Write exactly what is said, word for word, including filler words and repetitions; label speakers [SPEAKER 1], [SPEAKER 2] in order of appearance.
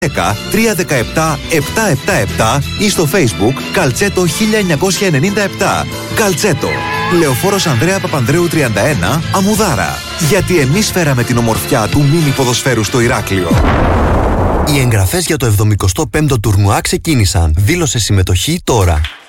[SPEAKER 1] τρία ένα επτά επτά επτά επτά ή στο Facebook Καλτσέτο χίλια εννιακόσια ενενήντα επτά. Καλτσέτο. Λεωφόρος Ανδρέα Παπανδρέου τριάντα ένα, Αμμουδάρα. Γιατί εμείς φέραμε την ομορφιά του μίνι ποδοσφαίρου στο Ηράκλειο.
[SPEAKER 2] Οι εγγραφές για το εβδομηκοστό πέμπτο τουρνουά ξεκίνησαν. Δήλωσε συμμετοχή τώρα.